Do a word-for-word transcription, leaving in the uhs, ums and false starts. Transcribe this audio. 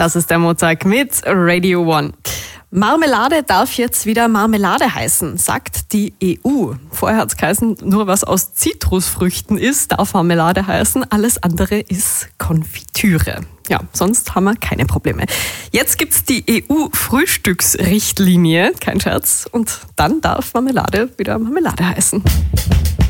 Das ist der Montag mit Radio One. Marmelade darf jetzt wieder Marmelade heißen, sagt die E U. Vorher hat es geheißen, nur was aus Zitrusfrüchten ist, darf Marmelade heißen. Alles andere ist Konfitüre. Ja, sonst haben wir keine Probleme. Jetzt gibt's die E U-Frühstücksrichtlinie, kein Scherz, und dann darf Marmelade wieder Marmelade heißen.